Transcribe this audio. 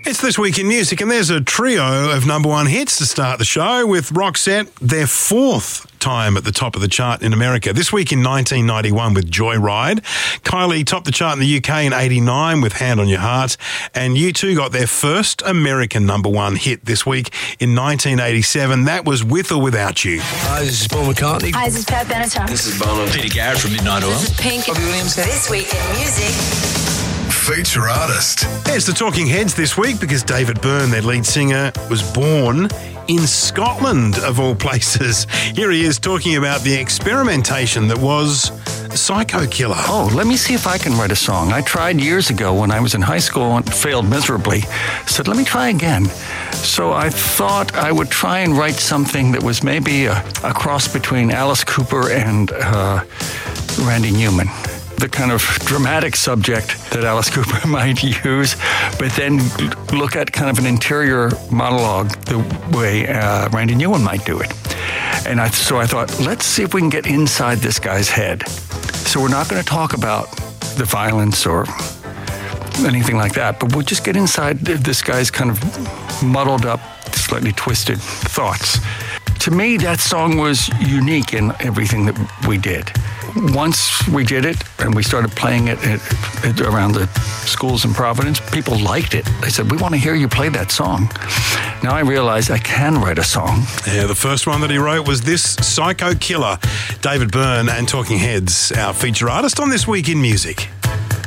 It's This Week in Music, and there's a trio of number one hits to start the show with Roxette, their fourth time at the top of the chart in America. This week in 1991 with Joyride. Kylie topped the chart in the UK in 89 with Hand on Your Heart. And U2 got their first American number one hit this week in 1987. That was With or Without You. Hi, this is Paul McCartney. Hi, this is Pat Benatar. This is Bono. Peter Garrett from Midnight Oil. This is Pink. Robbie Williams. This Week in Music. Feature artist. It's the Talking Heads this week because David Byrne, their lead singer, was born in Scotland, of all places. Here he is talking about the experimentation that was Psycho Killer. Oh, let me see if I can write a song. I tried years ago when I was in high school and failed miserably. Said, let me try again. So I thought I would try and write something that was maybe a cross between Alice Cooper and Randy Newman. The kind of dramatic subject that Alice Cooper might use, but then look at kind of an interior monologue the way Randy Newman might do it. And so I thought, let's see if we can get inside this guy's head. So we're not going to talk about the violence or anything like that, but we'll just get inside this guy's kind of muddled up, slightly twisted thoughts. To me, that song was unique in everything that we did. Once we did it and we started playing it around the schools in Providence, people liked it. They said, we want to hear you play that song. Now I realize I can write a song. Yeah, the first one that he wrote was this, Psycho Killer. David Byrne and Talking Heads, our feature artist on This Week in Music.